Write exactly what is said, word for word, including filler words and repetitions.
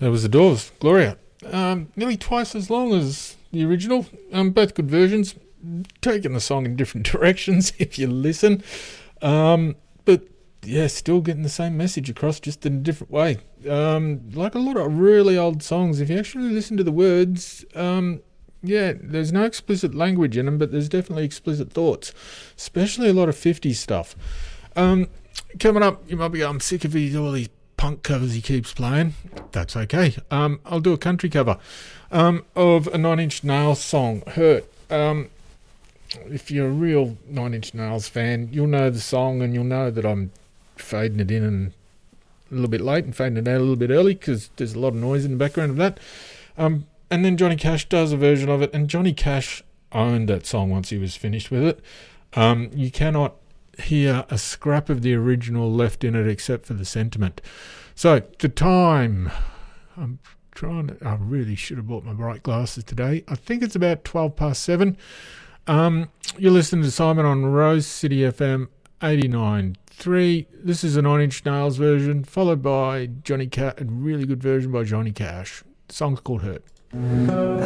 That was the Doors, Gloria. Um, nearly twice as long as the original. Um, both good versions. Taking the song in different directions if you listen. Um, but yeah, still getting the same message across, just in a different way. Um, like a lot of really old songs, if you actually listen to the words, um, yeah, there's no explicit language in them, but there's definitely explicit thoughts, especially a lot of fifties stuff. Um, coming up, you might be going, I'm sick of these, all these punk covers he keeps playing. That's okay. Um, I'll do a country cover um, of a Nine Inch Nails song, Hurt. Um, if you're a real Nine Inch Nails fan, you'll know the song and you'll know that I'm fading it in and a little bit late and fading it out a little bit early because there's a lot of noise in the background of that. Um, and then Johnny Cash does a version of it, and Johnny Cash owned that song once he was finished with it. Um, you cannot hear a scrap of the original left in it except for the sentiment. So, the time. I'm trying to... I really should have bought my bright glasses today. I think it's about twelve past seven. Um, you're listening to Simon on Rose City F M eighty-nine point three. This is a Nine Inch Nails version, followed by Johnny Cash, a really good version by Johnny Cash. The song's called Hurt.